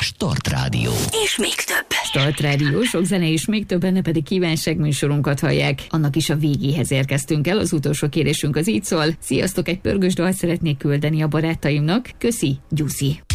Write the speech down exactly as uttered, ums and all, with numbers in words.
Start Rádió. És még több. Start Rádió, sok zene és még több, benne pedig kívánság műsorunkat hallják. Annak is a végéhez érkeztünk el, az utolsó kérésünk az így szól. Sziasztok, egy pörgős dalt szeretnék küldeni a barátaimnak. Köszi, Gyuszi.